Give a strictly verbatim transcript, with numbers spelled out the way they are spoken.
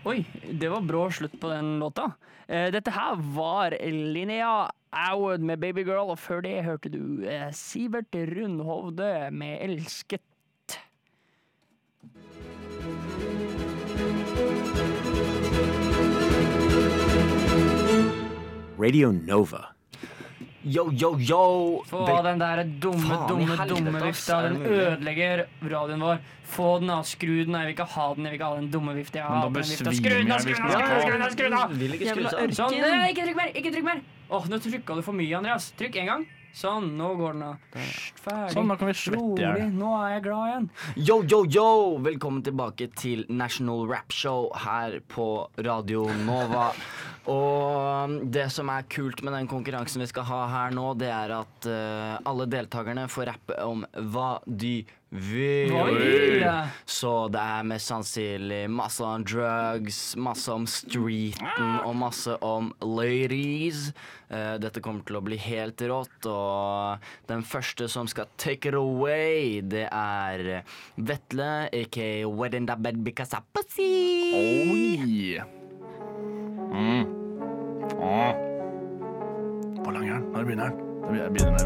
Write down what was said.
Oi, det var brå slutt på den låta. Eh, dette her var Linnea Aud med Baby Girl, og før det hørte du eh, Sivert Rundhovde med Elsket. Radio Nova. Yo, yo, yo! Få Vel- av den der dumme, Faen i dumme, helvete, dumme ass. vifta. Er det Den mulig? ødelegger radioen vår. Få den av, skru den av. Jeg vil ikke ha den, jeg vil ikke ha den dumme vifta. Jeg Men da hater den vifta. besvimer Skru den av, jeg skru hvis den den av, ikke skru den av, skru den av! Vil ikke skru Jævla seg av. Sånn, nei, ikke trykk mer, ikke trykk mer! Åh, nå trykka du for mye, Andreas. Trykk en gang. Sånn, nå går den av. Hysj, ferdig. Sånn, nå kan vi svette i hjel. Rolig, nå er jeg glad igjen. Yo, yo, yo! Velkommen tilbake til National Rap Show her på Radio Nova. Og det som er kult med den konkurransen vi skal ha her nå, det er at eh, alle deltakerne får rappe om hva de vil. Hva vi vil. Så det er mest sannsynlig masse om drugs, masse om streeten og masse om ladies. Eh, dette kommer til å bli helt rått, og den første som skal take it away, det er Vetle, aka Wet in the Bed Because I Pussy. Oi! Mm. Åh. Hvor lang er den? Når begynner den? Jeg begynner